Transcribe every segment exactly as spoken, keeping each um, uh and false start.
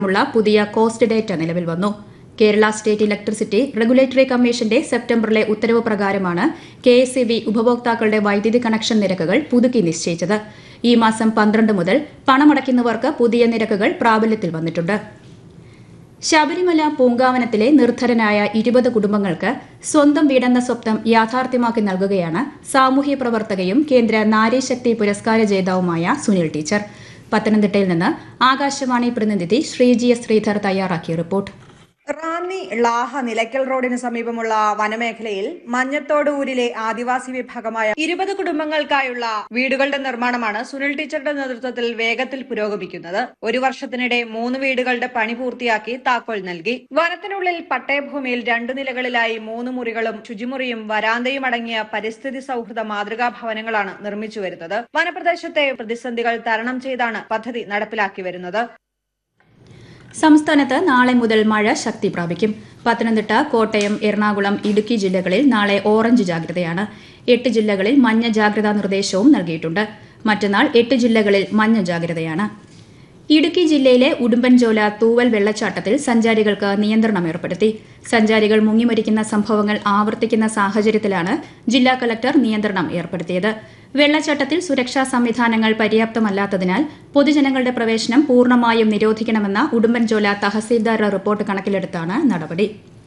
ഉള്ള പുതിയ cost data നിലവിൽ വന്നു. കേരള സ്റ്റേറ്റ് ഇലക്ട്രിസിറ്റി റെഗുലേറ്ററി കമ്മീഷന്റെ സെപ്റ്റംബറിലെ ഉത്തരവ് പ്രകാരമാണ് കെ എസ് ഇ ബി ഉപഭോക്താക്കളുടെ വൈദ്യുതി കണക്ഷൻ നിരക്കുകൾ പുതുക്കി നിശ്ചയിച്ചത്. ഈ മാസം പന്ത്രണ്ട് മുതൽ പണമടയ്ക്കുന്നവർക്ക് പുതിയ നിരക്കുകൾ പ്രാബല്യത്തിൽ വന്നിട്ടുണ്ട്. ശബരിമല പൂങ്കാവനത്തിലെ നിർധരനായ ഇരുപത് കുടുംബങ്ങൾക്ക് സ്വന്തം വീടെന്ന സ്വപ്നം യാഥാർത്ഥ്യമാക്കി നൽകുകയാണ് സാമൂഹ്യ പ്രവർത്തകയും കേന്ദ്ര നാരീശക്തി പുരസ്കാര ജേതാവുമായ സുനിൽ ടീച്ചർ. പത്തനംതിട്ടയിൽ നിന്ന് ആകാശവാണി പ്രതിനിധി ശ്രീജി എസ് ശ്രീധർ തയ്യാറാക്കിയ റിപ്പോർട്ട്. റാന്നി ലാഹ നിലയ്ക്കൽ റോഡിന് സമീപമുള്ള വനമേഖലയിൽ മഞ്ഞത്തോട് ഊരിലെ ആദിവാസി വിഭാഗമായ ഇരുപത് കുടുംബങ്ങൾക്കായുള്ള വീടുകളുടെ നിർമ്മാണമാണ് സുനിൽ ടീച്ചറുടെ നേതൃത്വത്തിൽ വേഗത്തിൽ പുരോഗമിക്കുന്നത്. ഒരു വർഷത്തിനിടെ മൂന്ന് വീടുകളുടെ പണി പൂർത്തിയാക്കി താക്കോൽ നൽകി. വനത്തിനുള്ളിൽ പട്ടയഭൂമിയിൽ രണ്ടു നിലകളിലായി മൂന്ന് മുറികളും ശുചിമുറിയും വരാന്തയും അടങ്ങിയ പരിസ്ഥിതി സൗഹൃദ മാതൃകാ ഭവനങ്ങളാണ് നിർമ്മിച്ചു വരുന്നത്. വനപ്രദേശത്തെ പ്രതിസന്ധികൾ തരണം ചെയ്താണ് പദ്ധതി നടപ്പിലാക്കി വരുന്നത്. സംസ്ഥാനത്ത് നാളെ മുതൽ മഴ ശക്തി പ്രാപിക്കും. പത്തനംതിട്ട, കോട്ടയം, എറണാകുളം, ഇടുക്കി ജില്ലകളിൽ നാളെ ഓറഞ്ച് ജാഗ്രതയാണ്. എട്ട് ജില്ലകളിൽ മഞ്ഞ ജാഗ്രതാ നിർദ്ദേശവും നൽകിയിട്ടുണ്ട്. മറ്റന്നാൾ എട്ട് ജില്ലകളിൽ മഞ്ഞ ജാഗ്രതയാണ്. ഇടുക്കി ജില്ലയിലെ ഉടുമ്പൻചോല തൂവൽ വെള്ളച്ചാട്ടത്തിൽ സഞ്ചാരികൾക്ക് നിയന്ത്രണം ഏർപ്പെടുത്തി. സഞ്ചാരികൾ മുങ്ങിമരിക്കുന്ന സംഭവങ്ങൾ ആവർത്തിക്കുന്ന സാഹചര്യത്തിലാണ് ജില്ലാ കളക്ടർ നിയന്ത്രണം ഏർപ്പെടുത്തിയത്. വെള്ളച്ചാട്ടത്തിൽ സുരക്ഷാ സംവിധാനങ്ങൾ പര്യാപ്തമല്ലാത്തതിനാൽ പൊതുജനങ്ങളുടെ പ്രവേശനം പൂർണ്ണമായും നിരോധിക്കണമെന്ന ഉടുമ്പൻചോല തഹസീൽദാരുടെ റിപ്പോർട്ട് കണക്കിലെടുത്താണ് നടപടി.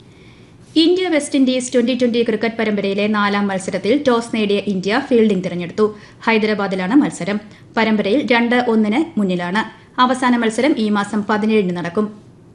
India west Indies twenty twenty cricket പരമ്പരയിലെ നാലാം മത്സരത്തിൽ ടോസ് നേടിയ ഇന്ത്യ ഫീൽഡിംഗ് തിരഞ്ഞെടുത്തു. ഹൈദരാബാദിലാണ് മത്സരം. പരമ്പരയിൽ രണ്ട് ഒന്നിന് മുന്നിലാണ്. അവസാന മത്സരം ഈ മാസം പതിനേഴിന് നടക്കും.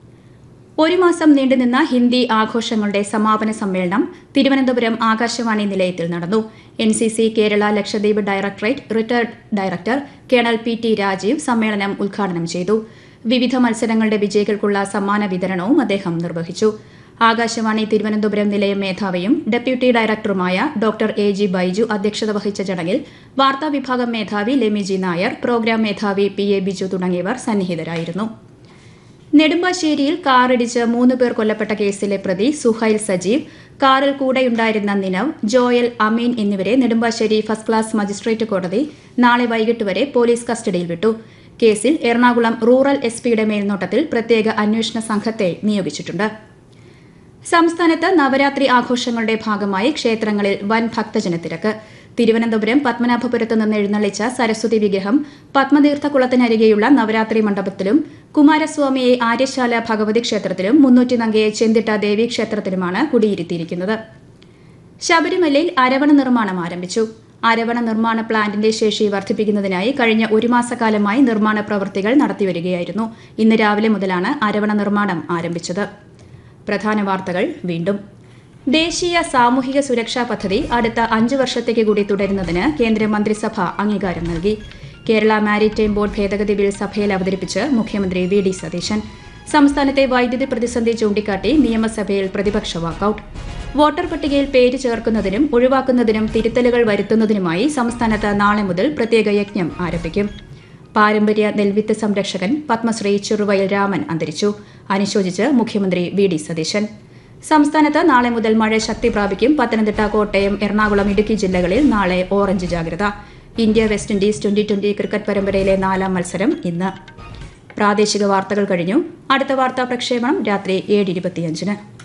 ഒരു മാസം നീണ്ടുനിന്ന ഹിന്ദി ആഘോഷങ്ങളുടെ സമാപന സമ്മേളനം തിരുവനന്തപുരം ആകാശവാണി നിലയത്തിൽ നടന്നു. N C C Kerala Lakshadweep directorate retired director colonel P T Rajeev സമ്മേളനം ഉദ്ഘാടനം ചെയ്തു. വിവിധ മത്സരങ്ങളുടെ വിജയികൾക്കുള്ള സമ്മാന വിതരണവും അദ്ദേഹം നിർവഹിച്ചു. ആകാശവാണി തിരുവനന്തപുരം നിലയം മേധാവിയും ഡെപ്യൂട്ടി ഡയറക്ടറുമായ ഡോക്ടർ എ ജി ബൈജു അധ്യക്ഷത വഹിച്ച ചടങ്ങിൽ വാർത്താവിഭാഗം മേധാവി ലെമി ജി നായർ, പ്രോഗ്രാം മേധാവി പി എ ബിജു തുടങ്ങിയവർ സന്നിഹിതരായിരുന്നു. നെടുമ്പാശ്ശേരിയിൽ കാറിടിച്ച് മൂന്ന് പേർ കൊല്ലപ്പെട്ട കേസിലെ പ്രതി സുഹൈൽ സജീവ്, കാറിൽ കൂടെയുണ്ടായിരുന്ന നിനവ്, ജോയൽ, അമീൻ എന്നിവരെ നെടുമ്പാശ്ശേരി ഫസ്റ്റ് ക്ലാസ് മജിസ്ട്രേറ്റ് കോടതി നാളെ വൈകിട്ട് വരെ പോലീസ് കസ്റ്റഡിയിൽ വിട്ടു. കേസിൽ എറണാകുളം റൂറൽ എസ് പിയുടെ മേൽനോട്ടത്തിൽ പ്രത്യേക അന്വേഷണ സംഘത്തെ നിയോഗിച്ചിട്ടുണ്ട്. സംസ്ഥാനത്ത് നവരാത്രി ആഘോഷങ്ങളുടെ ഭാഗമായി ക്ഷേത്രങ്ങളിൽ വൻ ഭക്തജനത്തിരക്ക്. തിരുവനന്തപുരം പത്മനാഭപുരത്ത് നിന്ന് എഴുന്നള്ളിച്ച സരസ്വതി വിഗ്രഹം പത്മതീർത്ഥക്കുളത്തിനരികെയുള്ള നവരാത്രി മണ്ഡപത്തിലും കുമാരസ്വാമിയെ ആര്യശാല ഭഗവതി ക്ഷേത്രത്തിലും മുന്നൂറ്റിനങ്കയെ ചെന്തിട്ട ദേവീക്ഷേത്രത്തിലുമാണ് കുടിയിരുത്തിയിരിക്കുന്നത്. ശബരിമലയിൽ അരവണ നിർമ്മാണം ആരംഭിച്ചു. അരവണ നിർമ്മാണ പ്ലാന്റിന്റെ ശേഷി വർദ്ധിപ്പിക്കുന്നതിനായി കഴിഞ്ഞ ഒരു മാസക്കാലമായി നിർമ്മാണ പ്രവൃത്തികൾ നടത്തിവരികയായിരുന്നു. ഇന്ന് രാവിലെ മുതലാണ് അരവണ നിർമ്മാണം ആരംഭിച്ചത്. പ്രധാന വാർത്തകൾ വീണ്ടും. ദേശീയ സാമൂഹിക സുരക്ഷാ പദ്ധതി അടുത്ത അഞ്ചു വർഷത്തേക്ക് കൂടി തുടരുന്നതിന് കേന്ദ്ര മന്ത്രിസഭ അംഗീകാരം നൽകി. കേരള മാരിടൈം ബോർഡ് ഭേദഗതി ബിൽ സഭയിൽ അവതരിപ്പിച്ച് മുഖ്യമന്ത്രി വി ഡി സതീശൻ. സംസ്ഥാനത്തെ വൈദ്യുതി പ്രതിസന്ധി ചൂണ്ടിക്കാട്ടി നിയമസഭയിൽ പ്രതിപക്ഷ വാക്കൌട്ട്. വോട്ടർ പട്ടികയിൽ പേര് ചേർക്കുന്നതിനും ഒഴിവാക്കുന്നതിനും തിരുത്തലുകൾ വരുത്തുന്നതിനുമായി സംസ്ഥാനത്ത് നാളെ മുതൽ പ്രത്യേക യജ്ഞം ആരംഭിക്കും. പാരമ്പര്യ നെൽവിത്ത് സംരക്ഷകൻ പത്മശ്രീ ചെറുവയൽ രാമൻ അന്തരിച്ചു. അനുശോചിച്ച് മുഖ്യമന്ത്രി വി ഡി സതീശൻ. സംസ്ഥാനത്ത് നാളെ മുതൽ മഴ ശക്തി പ്രാപിക്കും. പത്തനംതിട്ട, കോട്ടയം, എറണാകുളം, ഇടുക്കി ജില്ലകളിൽ നാളെ ഓറഞ്ച് ജാഗ്രത. India west Indies twenty twenty cricket പരമ്പരയിലെ നാലാം മത്സരം ഇന്ന്. പ്രാദേശിക വാർത്തകൾ കഴിഞ്ഞു. അടുത്ത വാർത്താ പ്രക്ഷേപണം രാത്രി ഏഴ് ഇരുപത്തിയഞ്ചിന്.